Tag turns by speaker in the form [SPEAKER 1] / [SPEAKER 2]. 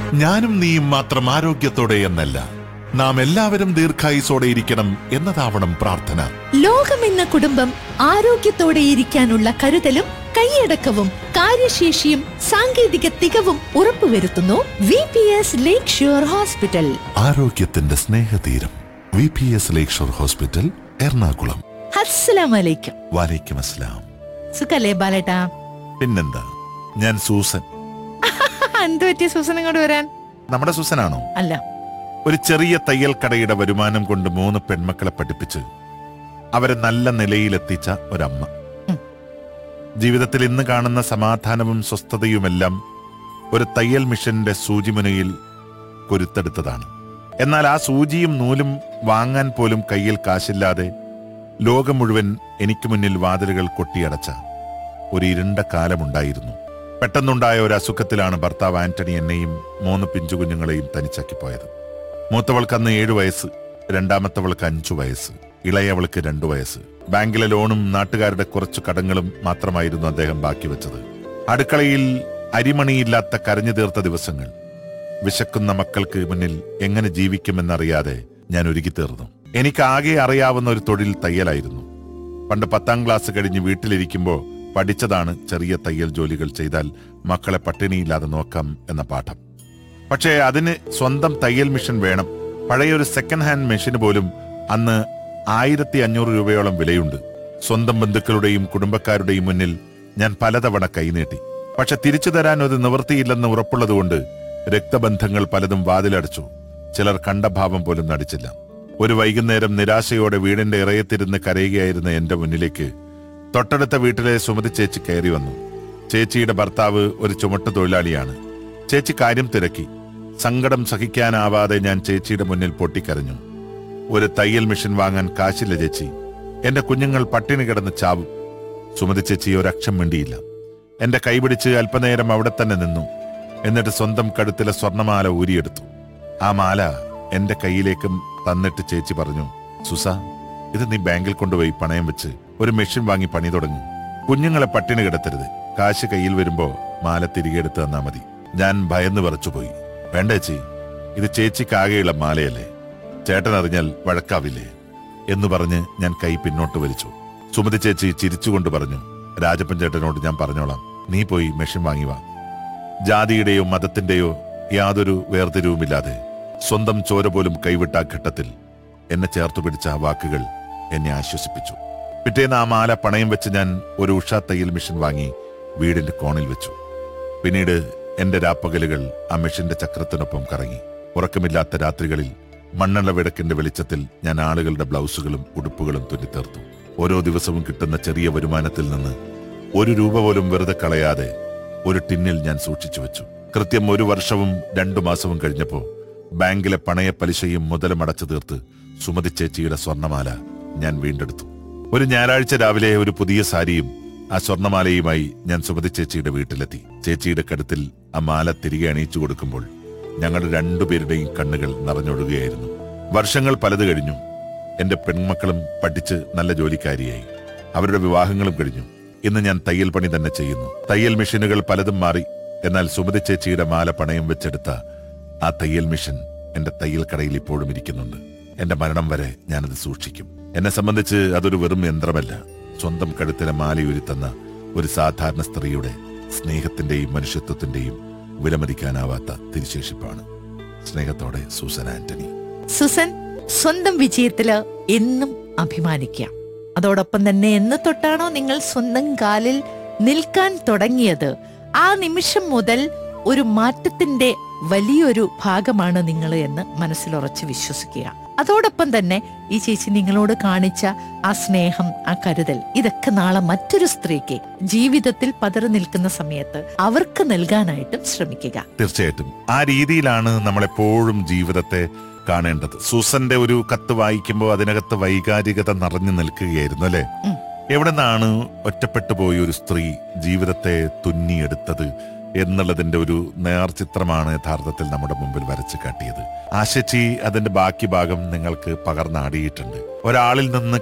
[SPEAKER 1] ഞാനും നീയും മാത്രം ആരോഗ്യത്തോടെ എന്നല്ല, നാം എല്ലാവരും ദീർഘായുസോടെ ഇരിക്കണം എന്നതാവണം പ്രാർത്ഥന.
[SPEAKER 2] ലോകമെന്ന കുടുംബം ആരോഗ്യത്തോടെ ഇരിക്കാനുള്ള കരുതലും കൈയടക്കവും കാര്യശേഷിയും സാങ്കേതിക തികവും ഉറപ്പുവരുത്തുന്നു VPS ലേക്ക് ഷോർ ഹോസ്പിറ്റൽ.
[SPEAKER 1] ആരോഗ്യത്തിന്റെ സ്നേഹതീരം VPS ലേക്ക് ഷോർ ഹോസ്പിറ്റൽ, എറണാകുളം.
[SPEAKER 2] അസ്സലാമലൈക്കും.
[SPEAKER 1] വലൈക്കും അസ്സലാം.
[SPEAKER 2] സുഖല്ലേ ബാലേട്ടാ?
[SPEAKER 1] പിന്നെന്താ, ഞാൻ സൂസൻ.
[SPEAKER 2] എന്ത് പറ്റിയ സൂസൻ ഇങ്ങോട്ട് വരാൻ?
[SPEAKER 1] നമ്മുടെ സൂസനാണോ?
[SPEAKER 2] അല്ല.
[SPEAKER 1] ഒരു ചെറിയ തയ്യൽ കടയുടെ വരുമാനം കൊണ്ട് 3 പെൺമക്കളെ പഠിപ്പിച്ച് അവരെ നല്ല നിലയിലെത്തിച്ച ഒരമ്മ. ജീവിതത്തിൽ ഇന്ന് കാണുന്ന സമാധാനവും സ്വസ്ഥതയുമെല്ലാം ഒരു തയ്യൽ മിഷന്റെ സൂചിമുനയിൽ കൊരുത്തെടുത്തതാണ്. എന്നാൽ ആ സൂചിയും നൂലും വാങ്ങാൻ പോലും കയ്യിൽ കാശില്ലാതെ ലോകം മുഴുവൻ എനിക്ക് മുന്നിൽ വാതിലുകൾ കൊട്ടിയടച്ച ഒരു ഇരുണ്ട കാലമുണ്ടായിരുന്നു. പെട്ടെന്നുണ്ടായ ഒരു അസുഖത്തിലാണ് ഭർത്താവ് ആന്റണി എന്നെയും 3 പിഞ്ചുകുഞ്ഞുങ്ങളെയും തനിച്ചാക്കി പോയത്. മൂത്തവൾക്ക് അന്ന് 7 വയസ്സ്, രണ്ടാമത്തവൾക്ക് 5 വയസ്സ്, ഇളയവൾക്ക് 2 വയസ്സ്. ബാങ്കിലെ ലോണും നാട്ടുകാരുടെ കുറച്ചു കടങ്ങളും മാത്രമായിരുന്നു അദ്ദേഹം ബാക്കി വെച്ചത്. അടുക്കളയിൽ അരിമണിയില്ലാത്ത കരഞ്ഞു തീർത്ത ദിവസങ്ങൾ. വിശക്കുന്ന മക്കൾക്ക് മുന്നിൽ എങ്ങനെ ജീവിക്കുമെന്നറിയാതെ ഞാൻ ഒരുക്കിത്തീർന്നു. എനിക്ക് ആകെ അറിയാവുന്ന ഒരു തൊഴിൽ തയ്യലായിരുന്നു. പണ്ട് 10ാം ക്ലാസ് കഴിഞ്ഞ് വീട്ടിലിരിക്കുമ്പോൾ പഠിച്ചതാണ് ചെറിയ തയ്യൽ ജോലികൾ ചെയ്താൽ മക്കളെ പട്ടിണിയില്ലാതെ നോക്കാം എന്ന പാഠം. പക്ഷേ അതിന് സ്വന്തം തയ്യൽ മെഷീൻ വേണം. പഴയൊരു സെക്കൻഡ് ഹാൻഡ് മെഷീന് പോലും അന്ന് 1500 രൂപയോളം വിലയുണ്ട്. സ്വന്തം ബന്ധുക്കളുടെയും കുടുംബക്കാരുടെയും മുന്നിൽ ഞാൻ പലതവണ കൈനീട്ടി. പക്ഷെ തിരിച്ചു തരാൻ ഒരു നിവൃത്തിയില്ലെന്ന് ഉറപ്പുള്ളതുകൊണ്ട് രക്തബന്ധങ്ങൾ പലതും വാതിലടച്ചു. ചിലർ കണ്ട ഭാവം പോലും നടിച്ചില്ല. ഒരു വൈകുന്നേരം നിരാശയോടെ വീടിന്റെ ഇറയത്തിരുന്ന് കരയുകയായിരുന്ന എന്റെ മുന്നിലേക്ക് തൊട്ടടുത്ത വീട്ടിലെ സുമതി ചേച്ചി കയറി വന്നു. ചേച്ചിയുടെ ഭർത്താവ് ഒരു ചുമട്ട് തൊഴിലാളിയാണ്. ചേച്ചി കാര്യം തിരക്കി. സങ്കടം സഹിക്കാനാവാതെ ഞാൻ ചേച്ചിയുടെ മുന്നിൽ പൊട്ടിക്കരഞ്ഞു. ഒരു തയ്യൽ മെഷീൻ വാങ്ങാൻ കാശില്ല ചേച്ചി, എന്റെ കുഞ്ഞുങ്ങൾ പട്ടിണി കിടന്ന് ചാവും. സുമതി ചേച്ചി ഒരക്ഷരം മിണ്ടിയില്ല. എന്റെ കൈപിടിച്ച് അല്പനേരം അവിടെ തന്നെ നിന്നു. എന്നിട്ട് സ്വന്തം കഴുത്തിലെ സ്വർണമാല ഊരിയെടുത്തു. ആ മാല എന്റെ കയ്യിലേക്കും തന്നിട്ട് ചേച്ചി പറഞ്ഞു, സുസ, ഇത് നീ ബാങ്കിൽ കൊണ്ടുപോയി പണയം വെച്ച് ഒരു മെഷീൻ വാങ്ങി പണി തുടങ്ങും. കുഞ്ഞുങ്ങളെ പട്ടിണി കിടത്തരുത്. കാശ് കയ്യിൽ വരുമ്പോ മാല തിരികെ എടുത്ത് തന്നാ മതി. ഞാൻ ഭയന്ന് വിറച്ചുപോയി. വേണ്ട ചേച്ചി, ഇത് ചേച്ചിക്കാകെയുള്ള മാലയല്ലേ, ചേട്ടൻ അറിഞ്ഞാൽ വഴക്കാവില്ലേ എന്ന് പറഞ്ഞ് ഞാൻ കൈ പിന്നോട്ട് വലിച്ചു. സുമതി ചേച്ചി ചിരിച്ചുകൊണ്ട് പറഞ്ഞു, രാജപ്പൻ ചേട്ടനോട് ഞാൻ പറഞ്ഞോളാം, നീ പോയി മെഷീൻ വാങ്ങിവാ. ജാതിയുടെയോ മതത്തിന്റെയോ യാതൊരു വേർതിരിവുമില്ലാതെ സ്വന്തം ചോര പോലും കൈവിട്ട ആ ഘട്ടത്തിൽ എന്നെ ചേർത്തു പിടിച്ച ആ വാക്കുകൾ എന്നെ ആശ്വസിപ്പിച്ചു. പിറ്റേന്ന് ആ മാല പണയം വെച്ച് ഞാൻ ഒരു ഉഷ തയ്യൽ മെഷീൻ വാങ്ങി വീടിന്റെ കോണിൽ വെച്ചു. പിന്നീട് എന്റെ രാപ്പകലുകൾ ആ മെഷീന്റെ ചക്രത്തിനൊപ്പം കറങ്ങി. ഉറക്കമില്ലാത്ത രാത്രികളിൽ മണ്ണെണ്ണ വിളക്കിന്റെ വെളിച്ചത്തിൽ ഞാൻ ആളുകളുടെ ബ്ലൗസുകളും ഉടുപ്പുകളും തുന്നിത്തീർത്തു. ഓരോ ദിവസവും കിട്ടുന്ന ചെറിയ വരുമാനത്തിൽ നിന്ന് 1 രൂപ പോലും വെറുതെ കളയാതെ ഒരു ടിന്നിൽ ഞാൻ സൂക്ഷിച്ചു വെച്ചു. കൃത്യം 1 വർഷവും 2 മാസവും കഴിഞ്ഞപ്പോ ബാങ്കിലെ പണയ പലിശയും മുതലും അടച്ചു തീർത്ത് സുമതി ചേച്ചിയുടെ സ്വർണമാല ഞാൻ വീണ്ടെടുത്തു. ഒരു ഞായറാഴ്ച രാവിലെ ഒരു പുതിയ സാരിയും ആ സ്വർണമാലയുമായി ഞാൻ സുമതി ചേച്ചിയുടെ വീട്ടിലെത്തി. ചേച്ചിയുടെ കഴുത്തിൽ ആ മാല തിരികെ അണിയിച്ചു കൊടുക്കുമ്പോൾ ഞങ്ങളുടെ 2 പേരുടെയും കണ്ണുകൾ നിറഞ്ഞൊഴുകുകയായിരുന്നു. വർഷങ്ങൾ പലത് കഴിഞ്ഞു. എന്റെ പെൺമക്കളും പഠിച്ച് നല്ല ജോലിക്കാരിയായി. അവരുടെ വിവാഹങ്ങളും കഴിഞ്ഞു. ഇന്ന് ഞാൻ തയ്യൽ പണി തന്നെ ചെയ്യുന്നു. തയ്യൽ മെഷീനുകൾ പലതും മാറി. എന്നാൽ സുമതി ചേച്ചിയുടെ മാല പണയം വെച്ചെടുത്ത ആ തയ്യൽ മെഷീൻ എന്റെ തയ്യൽ കടയിൽ ഇപ്പോഴും ഇരിക്കുന്നുണ്ട്. എന്റെ മരണം വരെ ഞാനത് സൂക്ഷിക്കും. എന്നെ സംബന്ധിച്ച് അതൊരു വെറും യന്ത്രമല്ല, സ്വന്തം കഴുത്തിലെ മാലയുരുത്തുന്ന ഒരു സാധാരണ സ്ത്രീയുടെ സ്നേഹത്തിന്റെയും മനുഷ്യത്വത്തിന്റെയും വിലമതിക്കാനാവാത്ത തിരിശേഷിപ്പാണ്. സ്നേഹത്തോടെ, സൂസൻ ആന്റണി.
[SPEAKER 2] സുസൻ, സ്വന്തം വിജയത്തില് എന്നും അഭിമാനിക്കാം. അതോടൊപ്പം തന്നെ എന്ന് തൊട്ടാണോ നിങ്ങൾ സ്വന്തം കാലിൽ നിൽക്കാൻ തുടങ്ങിയത്, ആ നിമിഷം മുതൽ ഒരു മാറ്റത്തിന്റെ വലിയൊരു ഭാഗമാണ് നിങ്ങൾ എന്ന് മനസ്സിലുറച്ച് വിശ്വസിക്കുക. അതോടൊപ്പം തന്നെ ഈ ചേച്ചി നിങ്ങളോട് കാണിച്ച ആ സ്നേഹം, ആ കരുതൽ, ഇതൊക്കെ നാളെ മറ്റൊരു സ്ത്രീക്ക് ജീവിതത്തിൽ പതറി നിൽക്കുന്ന സമയത്ത് അവർക്ക് നൽകാനായിട്ടും ശ്രമിക്കുക.
[SPEAKER 1] തീർച്ചയായിട്ടും ആ രീതിയിലാണ് നമ്മളെപ്പോഴും ജീവിതത്തെ കാണേണ്ടത്. സൂസന്റെ ഒരു കത്ത് വായിക്കുമ്പോൾ അതിനകത്ത് വൈകാരികത നിറഞ്ഞു നിൽക്കുകയായിരുന്നു അല്ലെ? എവിടെ നിന്നാണ് ഒറ്റപ്പെട്ടു പോയ ഒരു സ്ത്രീ ജീവിതത്തെ തുന്നിയെടുത്തത് എന്നുള്ളതിന്റെ ഒരു നേർചിത്രമാണ് യഥാർത്ഥത്തിൽ നമ്മുടെ മുമ്പിൽ വരച്ചു കാട്ടിയത്. ആശച്ചി അതിന്റെ ബാക്കി ഭാഗം നിങ്ങൾക്ക് പകർന്നാടിയിട്ടുണ്ട്. ഒരാളിൽ നിന്ന്